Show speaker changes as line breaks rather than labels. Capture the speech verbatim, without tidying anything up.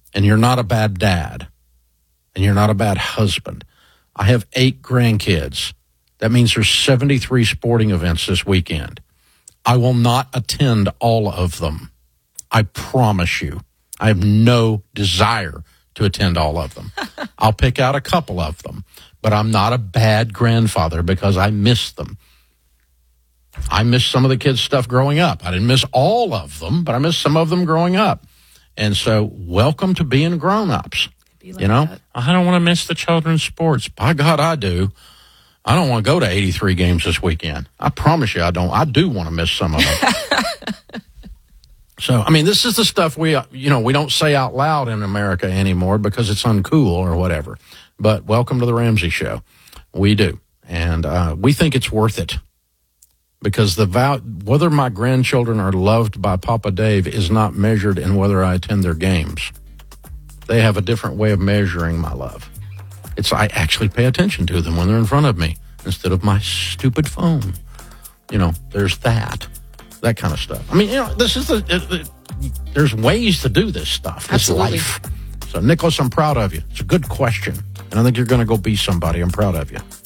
and you're not a bad dad, and you're not a bad husband. I have eight grandkids. That means there's seventy-three sporting events this weekend. I will not attend all of them. I promise you. I have no desire to attend all of them. I'll pick out a couple of them, but I'm not a bad grandfather because I miss them. I missed some of the kids' stuff growing up. I didn't miss all of them, but I missed some of them growing up. And so welcome to being grown-ups. Like you know, that. I don't want to miss the children's sports. By God, I do. I don't want to go to eighty-three games this weekend. I promise you I don't. I do want to miss some of them. So, I mean, this is the stuff we, you know, we don't say out loud in America anymore because it's uncool or whatever. But welcome to the Ramsey Show. We do. And uh, we think it's worth it. Because the vow, whether my grandchildren are loved by Papa Dave is not measured in whether I attend their games. They have a different way of measuring my love. It's I actually pay attention to them when they're in front of me instead of my stupid phone. You know, there's that. That kind of stuff. I mean, you know, this is the, it, it, there's ways to do this stuff. It's
Absolutely.
life. So, Nicholas, I'm proud of you. It's a good question. And I think you're going to go be somebody. I'm proud of you.